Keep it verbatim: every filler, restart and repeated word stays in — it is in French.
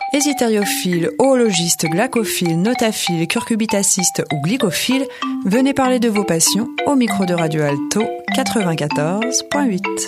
Hésitériophile, oologiste, glaucophile, notaphile, curcubitaciste ou glycophile, venez parler de vos passions au micro de Radio Alto quatre-vingt-quatorze point huit.